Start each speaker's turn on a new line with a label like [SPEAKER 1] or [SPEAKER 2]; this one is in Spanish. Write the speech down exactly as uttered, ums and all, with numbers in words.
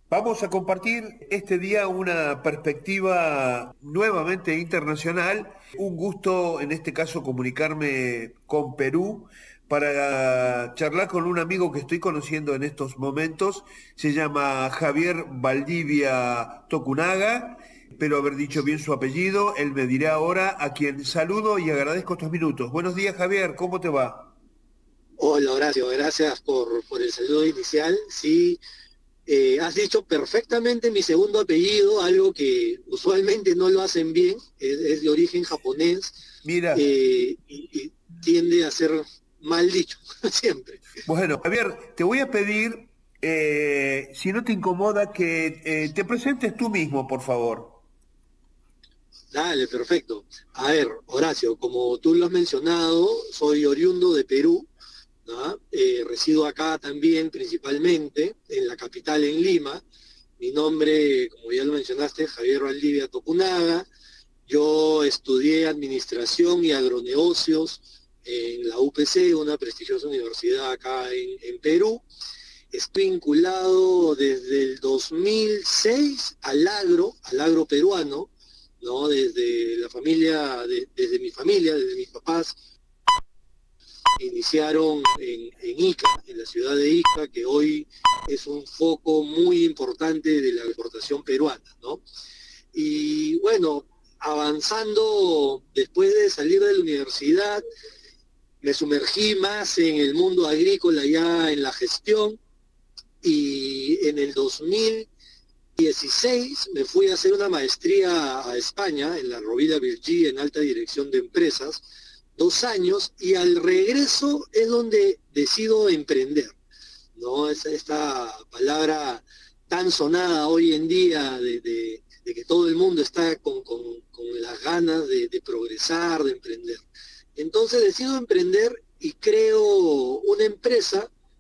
[SPEAKER 1] Vamos a compartir este día una perspectiva nuevamente internacional. Un gusto, en este caso, comunicarme con Perú para charlar con un amigo que estoy conociendo en estos momentos. Se llama Javier Valdivia Tocunaga. Espero haber dicho bien su apellido. Él me dirá ahora, a quien saludo y agradezco estos minutos. Buenos días, Javier, ¿cómo te va?
[SPEAKER 2] Hola Horacio, gracias por, por el saludo inicial. Sí, eh, has dicho perfectamente mi segundo apellido, algo que usualmente no lo hacen bien, es, es de origen japonés
[SPEAKER 1] Mira.
[SPEAKER 2] eh, y, y tiende a ser mal dicho, siempre.
[SPEAKER 1] Bueno, Javier, te voy a pedir, eh, si no te incomoda, que eh, te presentes tú mismo, por favor.
[SPEAKER 2] Dale, perfecto. A ver, Horacio, como tú lo has mencionado, soy oriundo de Perú, ¿no? Eh, resido acá también principalmente, en la capital, en Lima. Mi nombre, como ya lo mencionaste, es Javier Valdivia Tocunaga. Yo estudié administración y agronegocios en la U P C, una prestigiosa universidad acá en, en Perú. Estoy vinculado desde el dos mil seis al agro, al agro peruano, ¿no? Desde la familia, de- desde mi familia, desde mis papás, iniciaron en, en Ica, en la ciudad de Ica, que hoy es un foco muy importante de la exportación peruana, ¿no? Y bueno, avanzando después de salir de la universidad, me sumergí más en el mundo agrícola, ya en la gestión, y en el dos mil dieciséis me fui a hacer una maestría a España, en la Rovira Virgí, en alta dirección de empresas, dos años, y al regreso es donde decido emprender, ¿no? Es esta palabra tan sonada hoy en día de, de, de que todo el mundo está con, con, con las ganas de, de progresar, de emprender. Entonces decido emprender y creo una empresa